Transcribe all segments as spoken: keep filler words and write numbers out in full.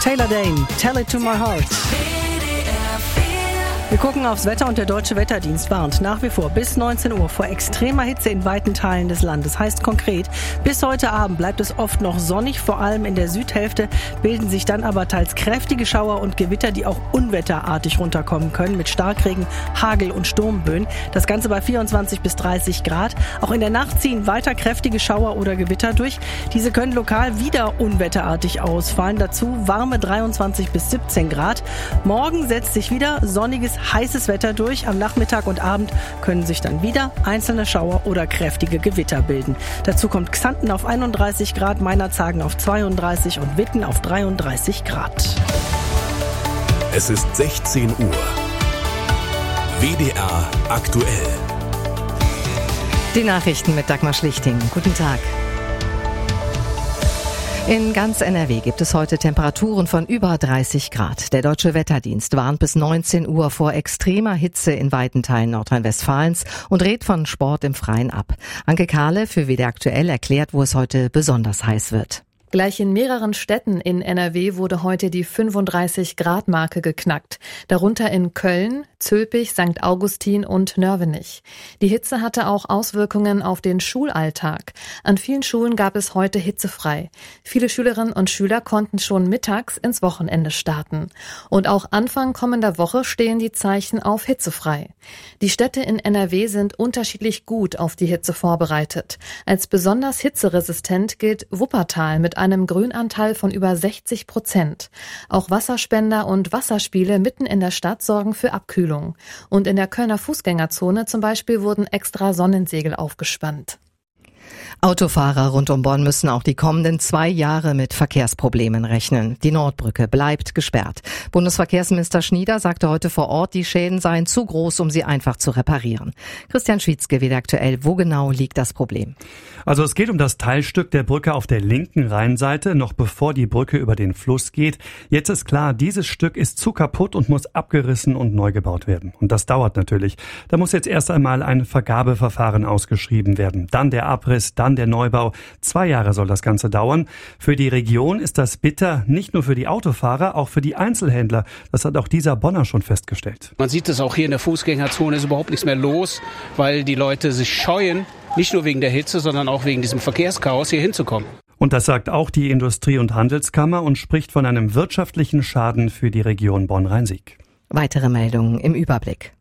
Taylor Dane, Tell It To My Heart. Wir gucken aufs Wetter und der Deutsche Wetterdienst warnt nach wie vor bis neunzehn Uhr vor extremer Hitze in weiten Teilen des Landes. Heißt konkret, bis heute Abend bleibt es oft noch sonnig, vor allem in der Südhälfte bilden sich dann aber teils kräftige Schauer und Gewitter, die auch unwetterartig runterkommen können mit Starkregen, Hagel und Sturmböen. Das Ganze bei vierundzwanzig bis dreißig Grad. Auch in der Nacht ziehen weiter kräftige Schauer oder Gewitter durch. Diese können lokal wieder unwetterartig ausfallen. Dazu warme dreiundzwanzig bis siebzehn Grad. Morgen setzt sich wieder sonniges, heißes Wetter durch. Am Nachmittag und Abend können sich dann wieder einzelne Schauer oder kräftige Gewitter bilden. Dazu kommt Xanten auf einunddreißig Grad, Meinerzhagen auf zweiunddreißig und Witten auf dreiunddreißig Grad. Es ist sechzehn Uhr. W D R aktuell. Die Nachrichten mit Dagmar Schlichting. Guten Tag. In ganz N R W gibt es heute Temperaturen von über dreißig Grad. Der Deutsche Wetterdienst warnt bis neunzehn Uhr vor extremer Hitze in weiten Teilen Nordrhein-Westfalens und rät von Sport im Freien ab. Anke Kahle für W D R aktuell erklärt, wo es heute besonders heiß wird. Gleich in mehreren Städten in N R W wurde heute die fünfunddreißig Grad Marke geknackt. Darunter in Köln, Zülpich, Sankt Augustin und Nörvenich. Die Hitze hatte auch Auswirkungen auf den Schulalltag. An vielen Schulen gab es heute hitzefrei. Viele Schülerinnen und Schüler konnten schon mittags ins Wochenende starten. Und auch Anfang kommender Woche stehen die Zeichen auf hitzefrei. Die Städte in N R W sind unterschiedlich gut auf die Hitze vorbereitet. Als besonders hitzeresistent gilt Wuppertal mit einem Grünanteil von über sechzig Prozent. Auch Wasserspender und Wasserspiele mitten in der Stadt sorgen für Abkühlung. Und in der Kölner Fußgängerzone zum Beispiel wurden extra Sonnensegel aufgespannt. Autofahrer rund um Bonn müssen auch die kommenden zwei Jahre mit Verkehrsproblemen rechnen. Die Nordbrücke bleibt gesperrt. Bundesverkehrsminister Schnieder sagte heute vor Ort, die Schäden seien zu groß, um sie einfach zu reparieren. Christian Schwietzke, W D R aktuell. Wo genau liegt das Problem? Also es geht um das Teilstück der Brücke auf der linken Rheinseite, noch bevor die Brücke über den Fluss geht. Jetzt ist klar, dieses Stück ist zu kaputt und muss abgerissen und neu gebaut werden. Und das dauert natürlich. Da muss jetzt erst einmal ein Vergabeverfahren ausgeschrieben werden. Dann der Abriss, dann der Neubau. Zwei Jahre soll das Ganze dauern. Für die Region ist das bitter, nicht nur für die Autofahrer, auch für die Einzelhändler. Das hat auch dieser Bonner schon festgestellt. Man sieht es auch hier in der Fußgängerzone, ist überhaupt nichts mehr los, weil die Leute sich scheuen, nicht nur wegen der Hitze, sondern auch wegen diesem Verkehrschaos hier hinzukommen. Und das sagt auch die Industrie- und Handelskammer und spricht von einem wirtschaftlichen Schaden für die Region Bonn-Rhein-Sieg. Weitere Meldungen im Überblick.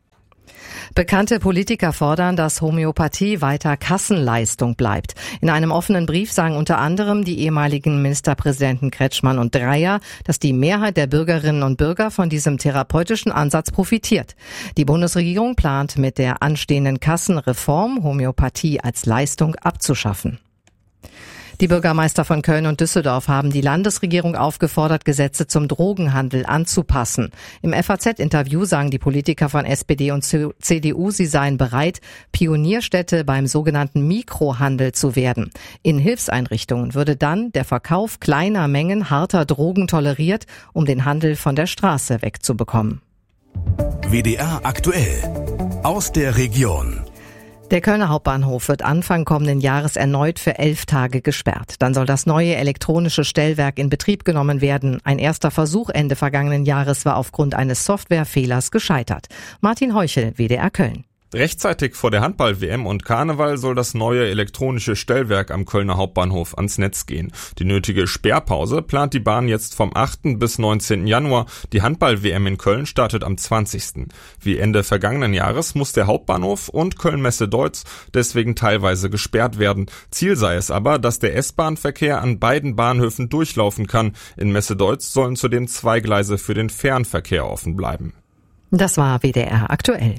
Bekannte Politiker fordern, dass Homöopathie weiter Kassenleistung bleibt. In einem offenen Brief sagen unter anderem die ehemaligen Ministerpräsidenten Kretschmann und Dreyer, dass die Mehrheit der Bürgerinnen und Bürger von diesem therapeutischen Ansatz profitiert. Die Bundesregierung plant mit der anstehenden Kassenreform Homöopathie als Leistung abzuschaffen. Die Bürgermeister von Köln und Düsseldorf haben die Landesregierung aufgefordert, Gesetze zum Drogenhandel anzupassen. Im F A Z-Interview sagen die Politiker von S P D und C D U, sie seien bereit, Pionierstädte beim sogenannten Mikrohandel zu werden. In Hilfseinrichtungen würde dann der Verkauf kleiner Mengen harter Drogen toleriert, um den Handel von der Straße wegzubekommen. W D R aktuell aus der Region. Der Kölner Hauptbahnhof wird Anfang kommenden Jahres erneut für elf Tage gesperrt. Dann soll das neue elektronische Stellwerk in Betrieb genommen werden. Ein erster Versuch Ende vergangenen Jahres war aufgrund eines Softwarefehlers gescheitert. Martin Heuchel, W D R Köln. Rechtzeitig vor der Handball-W M und Karneval soll das neue elektronische Stellwerk am Kölner Hauptbahnhof ans Netz gehen. Die nötige Sperrpause plant die Bahn jetzt vom achten bis neunzehnten Januar. Die Handball-W M in Köln startet am zwanzigsten Wie Ende vergangenen Jahres muss der Hauptbahnhof und Köln-Messe-Deutz deswegen teilweise gesperrt werden. Ziel sei es aber, dass der S-Bahn-Verkehr an beiden Bahnhöfen durchlaufen kann. In Messe-Deutz sollen zudem zwei Gleise für den Fernverkehr offen bleiben. Das war W D R aktuell.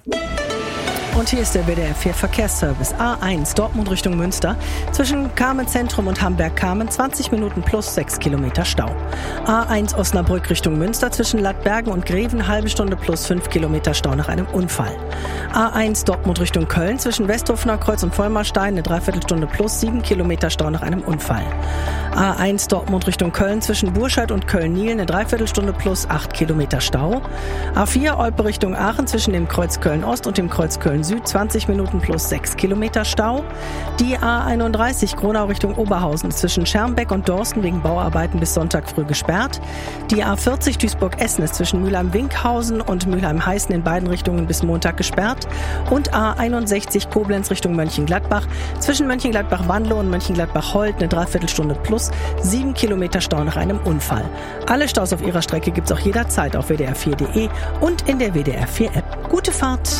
Und hier ist der W D R vier Verkehrsservice. A eins Dortmund Richtung Münster. Zwischen Kamen-Zentrum und Hamberg-Kamen zwanzig Minuten plus sechs Kilometer Stau. A eins Osnabrück Richtung Münster. Zwischen Lattbergen und Greven halbe Stunde plus fünf Kilometer Stau nach einem Unfall. A eins Dortmund Richtung Köln. Zwischen Westhofener Kreuz und Vollmarstein eine Dreiviertelstunde plus sieben Kilometer Stau nach einem Unfall. A eins Dortmund Richtung Köln. Zwischen Burscheid und Köln-Niel eine Dreiviertelstunde plus acht Kilometer Stau. A vier Olpe Richtung Aachen. Zwischen dem Kreuz Köln-Ost und dem Kreuz Köln Köln Süd zwanzig Minuten plus sechs Kilometer Stau. Die A einunddreißig Gronau Richtung Oberhausen zwischen Schermbeck und Dorsten wegen Bauarbeiten bis Sonntag früh gesperrt. Die A vierzig Duisburg-Essen ist zwischen Mülheim-Winkhausen und Mülheim-Heißen in beiden Richtungen bis Montag gesperrt. Und A einundsechzig Koblenz Richtung Mönchengladbach zwischen Mönchengladbach-Wanlo und Mönchengladbach-Holt eine Dreiviertelstunde plus sieben Kilometer Stau nach einem Unfall. Alle Staus auf ihrer Strecke gibt's auch jederzeit auf w d r vier punkt d e und in der W D R vier App. Gute Fahrt!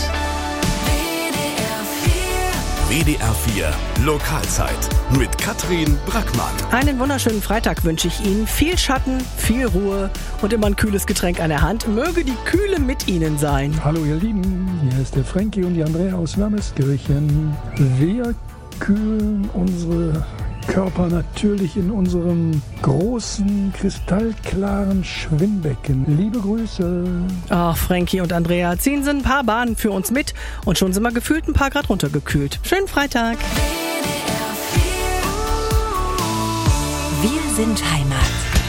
W D R vier Lokalzeit mit Katrin Brackmann. Einen wunderschönen Freitag wünsche ich Ihnen. Viel Schatten, viel Ruhe und immer ein kühles Getränk an der Hand. Möge die Kühle mit Ihnen sein. Hallo ihr Lieben, hier ist der Frankie und die Andrea aus Wermeskirchen. Wir kühlen unsere Körper natürlich in unserem großen, kristallklaren Schwimmbecken. Liebe Grüße. Ach, Frankie und Andrea, ziehen Sie ein paar Bahnen für uns mit und schon sind wir gefühlt ein paar Grad runtergekühlt. Schönen Freitag. Wir sind Heimat.